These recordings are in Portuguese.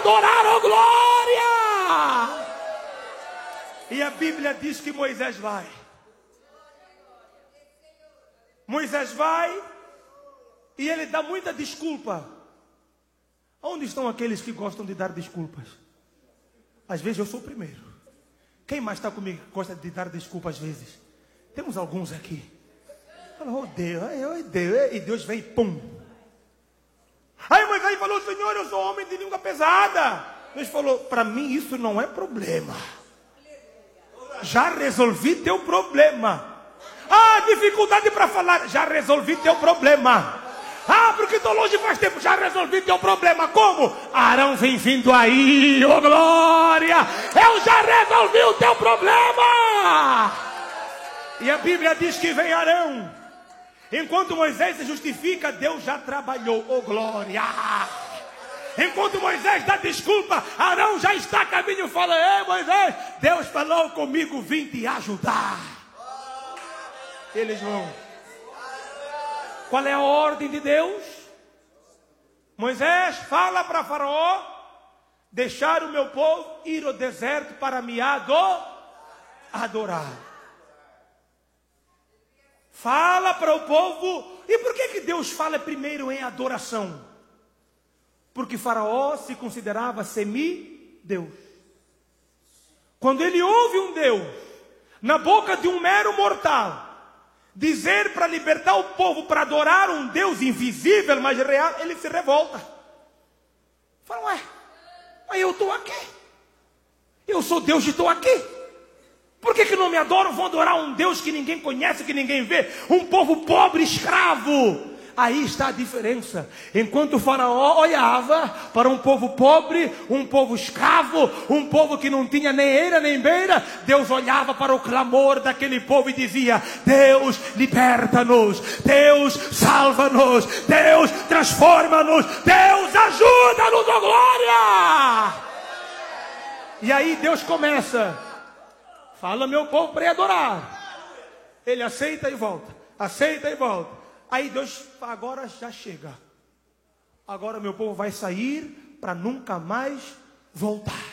adorar, oh glória! E a Bíblia diz que Moisés vai. Moisés vai e ele dá muita desculpa. Onde estão aqueles que gostam de dar desculpas? Às vezes eu sou o primeiro. Quem mais está comigo que gosta de dar desculpas às vezes? Temos alguns aqui. Fala, oh Deus, e Deus vem e pum. Aí Moisés falou, Senhor, eu sou homem de língua pesada. Deus falou, para mim isso não é problema. Já resolvi teu problema. Ah, dificuldade para falar, já resolvi teu problema. Ah, porque estou longe faz tempo, já resolvi teu problema. Como? Arão vem vindo aí, ô glória. Eu já resolvi o teu problema. E a Bíblia diz que vem Arão. Enquanto Moisés se justifica, Deus já trabalhou, ô glória. Enquanto Moisés dá desculpa, Arão já está a caminho e fala, ei Moisés, Deus falou comigo, vim te ajudar. Eles vão. Qual é a ordem de Deus? Moisés fala para Faraó, deixar o meu povo ir ao deserto para me adorar. Fala para o povo. E por que Deus fala primeiro em adoração? Porque Faraó se considerava semi-deus. Quando ele ouve um Deus na boca de um mero mortal dizer para libertar o povo para adorar um Deus invisível, mas real, ele se revolta. Fala, ué, mas eu estou aqui. Eu sou Deus e estou aqui. Por que não me adoram? Vão adorar um Deus que ninguém conhece, que ninguém vê. Um povo pobre, escravo. Aí está a diferença. Enquanto o Faraó olhava para um povo pobre, um povo escravo, um povo que não tinha nem eira nem beira, Deus olhava para o clamor daquele povo e dizia, Deus liberta-nos, Deus salva-nos, Deus transforma-nos, Deus ajuda-nos, ó glória! E aí Deus começa, fala meu povo para ir adorar. Ele aceita e volta, aceita e volta. Aí Deus, agora já chega. Agora meu povo vai sair para nunca mais voltar.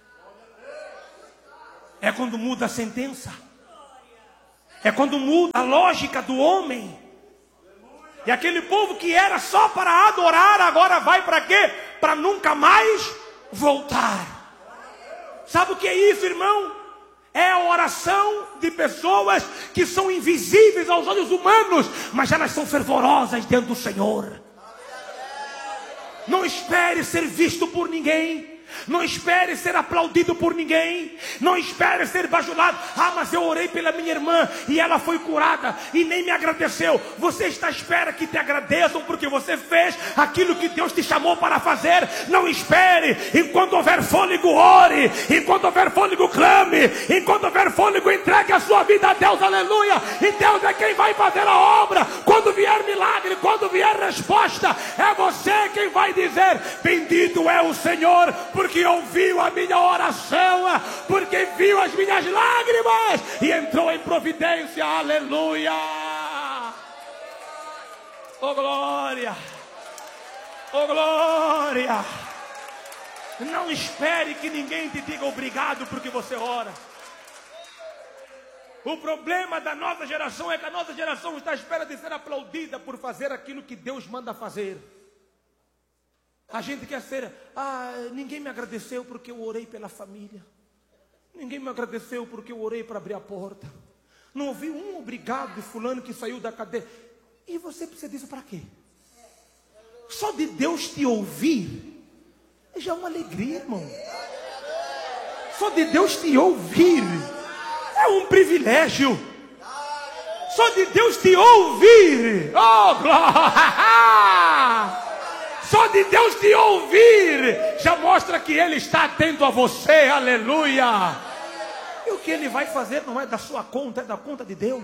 É quando muda a sentença. É quando muda a lógica do homem. E aquele povo que era só para adorar, agora vai para quê? Para nunca mais voltar. Sabe o que é isso, irmão? É a oração de pessoas que são invisíveis aos olhos humanos, mas elas são fervorosas dentro do Senhor. Não espere ser visto por ninguém. Não espere ser aplaudido por ninguém. Não espere ser bajulado. Ah, mas eu orei pela minha irmã e ela foi curada e nem me agradeceu. Você está à espera que te agradeçam porque você fez aquilo que Deus te chamou para fazer. Não espere. Enquanto houver fôlego, ore. Enquanto houver fôlego, clame. Enquanto houver fôlego, entregue a sua vida a Deus, aleluia. E Deus é quem vai fazer a obra. Quando vier milagre, quando vier resposta, é você quem vai dizer, bendito é o Senhor, porque ouviu a minha oração, porque viu as minhas lágrimas e entrou em providência, aleluia. Oh glória, oh glória. Não espere que ninguém te diga obrigado porque você ora. O problema da nossa geração é que a nossa geração está à espera de ser aplaudida por fazer aquilo que Deus manda fazer. A gente quer ser, ninguém me agradeceu porque eu orei pela família. Ninguém me agradeceu porque eu orei para abrir a porta. Não ouvi um obrigado de fulano que saiu da cadeia. E você precisa disso para quê? Só de Deus te ouvir já é uma alegria, irmão. Só de Deus te ouvir é um privilégio. Só de Deus te ouvir, oh glória! Só de Deus te ouvir já mostra que Ele está atento a você, aleluia. E o que Ele vai fazer não é da sua conta, é da conta de Deus.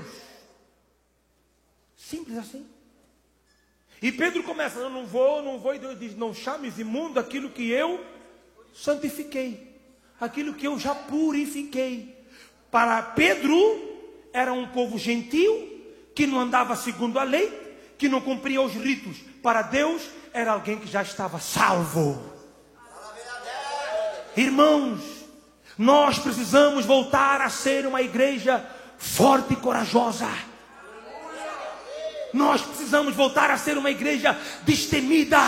Simples assim. E Pedro começa, eu não vou, e Deus diz, não chames imundo aquilo que eu santifiquei, aquilo que eu já purifiquei. Para Pedro, era um povo gentil, que não andava segundo a lei, que não cumpria os ritos. Para Deus, era alguém que já estava salvo. Irmãos, nós precisamos voltar a ser uma igreja forte e corajosa. Nós precisamos voltar a ser uma igreja destemida.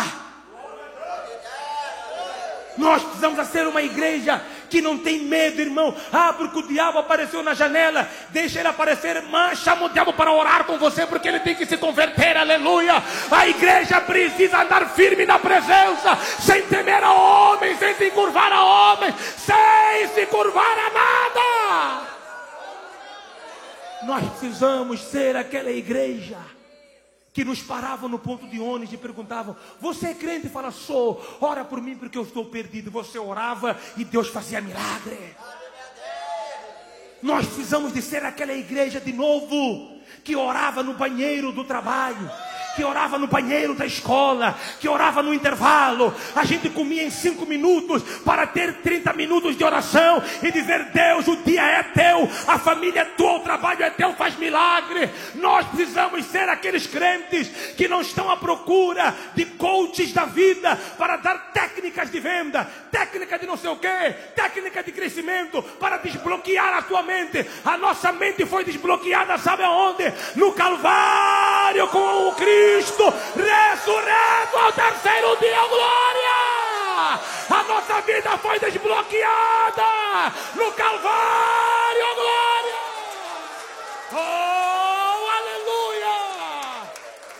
Nós precisamos ser uma igreja que não tem medo, irmão. Porque o diabo apareceu na janela. Deixa ele aparecer, chama o diabo para orar com você, porque ele tem que se converter, aleluia. A igreja precisa andar firme na presença, sem temer a homens, sem se curvar a homens, sem se curvar a nada. Nós precisamos ser aquela igreja que nos paravam no ponto de ônibus e perguntavam: você é crente? E fala: sou. Ora por mim porque eu estou perdido. Você orava e Deus fazia milagre. Nós precisamos de ser aquela igreja de novo, que orava no banheiro do trabalho, que orava no banheiro da escola, que orava no intervalo. A gente comia em 5 minutos para ter 30 minutos de oração e dizer: Deus, o dia é teu, a família é tua, o trabalho é teu, faz milagre. Nós precisamos ser aqueles crentes que não estão à procura de coaches da vida para dar técnicas de venda, técnica de não sei o que, técnica de crescimento para desbloquear a tua mente. A nossa mente foi desbloqueada, sabe aonde? No Calvário, com o Cristo ressurreto ao terceiro dia, glória! A nossa vida foi desbloqueada no Calvário, glória! Oh, aleluia!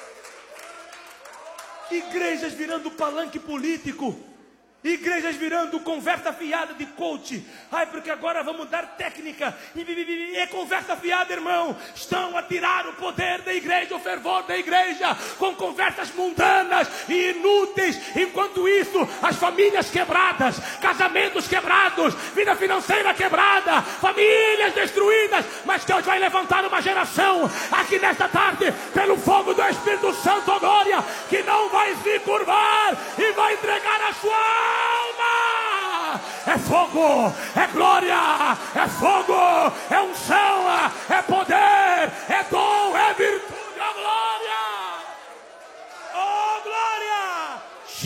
Igrejas virando palanque político, igrejas virando conversa fiada de coach. Porque agora vamos dar técnica. E é conversa fiada, irmão. Estão a tirar o poder da igreja, o fervor da igreja, com conversas mundanas e inúteis. Enquanto isso, as famílias quebradas, casamentos quebrados, vida financeira quebrada, famílias destruídas. Mas Deus vai levantar uma geração aqui nesta tarde, pelo fogo do Espírito Santo, oh glória, que não vai se curvar e vai entregar a sua alma. É fogo, é glória, é fogo, é unção, é poder, é dom, é virtude, oh glória, oh glória.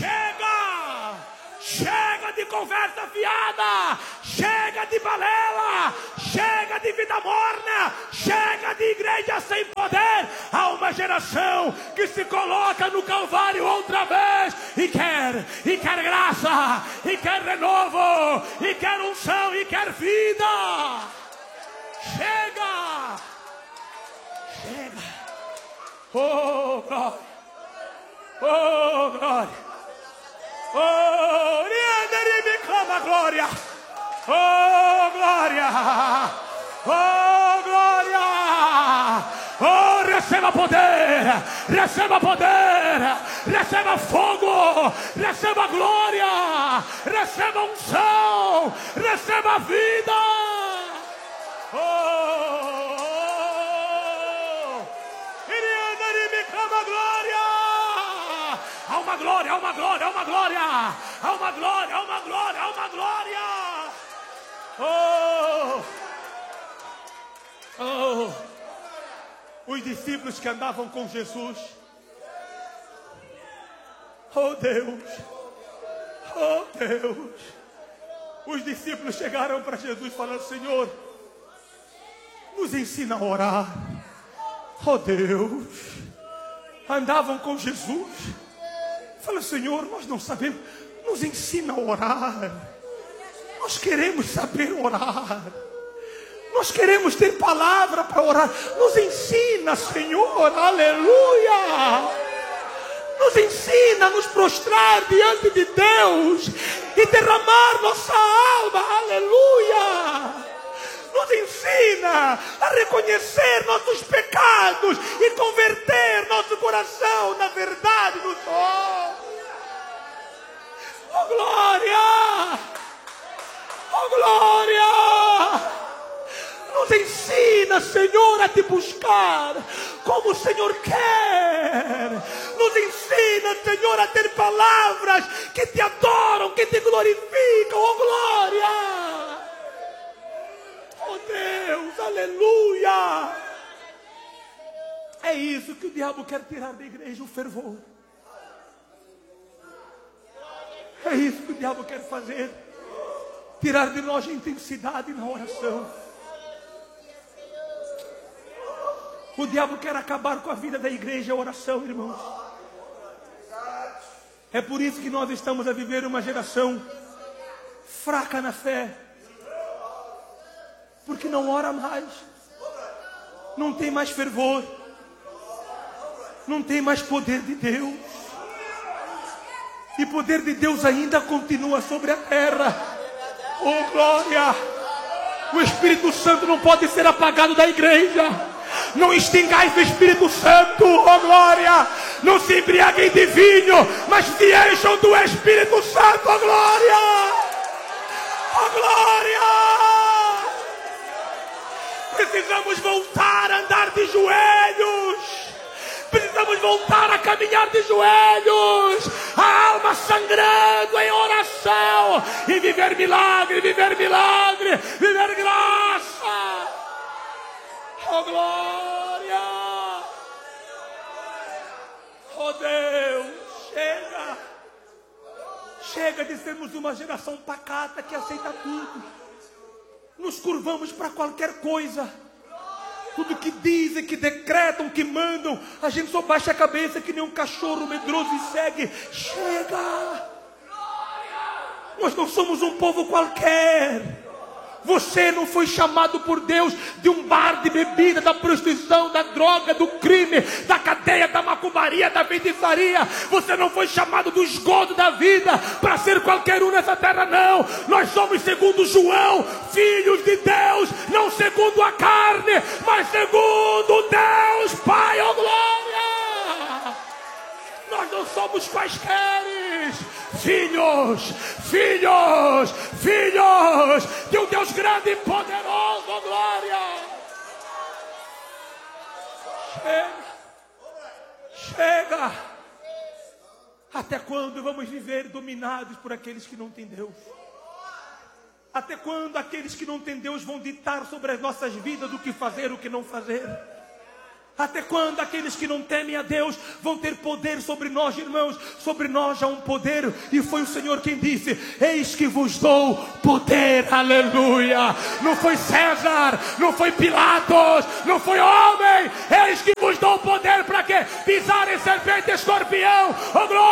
Chega de conversa fiada, chega de balela, chega de vida morna, chega de igreja sem poder. Há uma geração que se coloca no Calvário outra vez e quer graça, e quer renovo, e quer unção, e quer vida. Chega. Oh glória, oh glória. Oh, me clama glória. Oh, glória. Oh, glória. Oh, receba poder. Receba poder. Receba fogo. Receba glória. Receba unção. Receba vida. Oh, me clama glória. Há uma glória, há uma glória, há uma glória, há uma glória, há uma glória, há uma glória. Os discípulos que andavam com Jesus, oh Deus, os discípulos chegaram para Jesus e falaram: Senhor, nos ensina a orar. Oh Deus, andavam com Jesus. Fala: Senhor, nós não sabemos, nos ensina a orar. Nós queremos saber orar. Nós queremos ter palavra para orar. Nos ensina, Senhor, aleluia. Nos ensina a nos prostrar diante de Deus e derramar nossa alma, aleluia. Nos ensina a reconhecer nossos pecados e converter nosso coração na verdade do Senhor. Oh glória! Oh glória! Nos ensina, Senhor, a te buscar como o Senhor quer. Nos ensina, Senhor, a ter palavras que te adoram, que te glorificam. Oh glória! Oh Deus, aleluia! É isso que o diabo quer tirar da igreja, o fervor. É isso que o diabo quer fazer. tirar de nós a intensidade na oração. O diabo quer acabar com a vida da igreja, a oração, irmãos. É por isso que nós estamos a viver uma geração fraca na fé. Porque não ora mais. Não tem mais fervor. Não tem mais poder de Deus. E poder de Deus ainda continua sobre a terra. Oh, glória! O Espírito Santo não pode ser apagado da igreja. Não extingais o Espírito Santo, oh glória! Não se embriaguem de vinho, mas se encham do Espírito Santo, oh glória! Oh glória! Precisamos voltar a andar de joelhos. Precisamos voltar a caminhar de joelhos, a alma sangrando em oração e viver milagre, viver milagre, viver graça. Oh glória! Oh Deus, chega! Chega de sermos uma geração pacata que aceita tudo. Nos curvamos para qualquer coisa. Tudo que dizem, que decretam, que mandam, a gente só baixa a cabeça que nem um cachorro medroso e segue. Chega! Nós não somos um povo qualquer. Você não foi chamado por Deus de um bar de bebida, da prostituição, da droga, do crime, da cadeia, da macumbaria, da feitiçaria. Você não foi chamado do esgoto da vida para ser qualquer um nessa terra, não. Nós somos, segundo João, filhos de Deus, não segundo a carne, mas segundo Deus Pai, oh glória! Nós não somos quaisquer. Filhos, filhos, filhos de um Deus grande e poderoso, oh glória! Chega! Chega! Até quando vamos viver dominados por aqueles que não têm Deus? Até quando aqueles que não têm Deus vão ditar sobre as nossas vidas o que fazer, o que não fazer? Até quando aqueles que não temem a Deus vão ter poder sobre nós, irmãos? Sobre nós há um poder, e foi o Senhor quem disse: eis que vos dou poder, aleluia. Não foi César, não foi Pilatos, não foi homem. Eis que vos dou poder para quê? Pisar em serpente e escorpião, oh glória.